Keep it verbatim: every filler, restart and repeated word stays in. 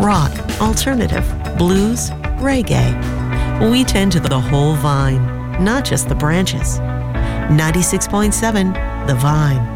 rock, alternative, blues, reggae. We tend to the whole vine, not just the branches. ninety-six point seven The Vine.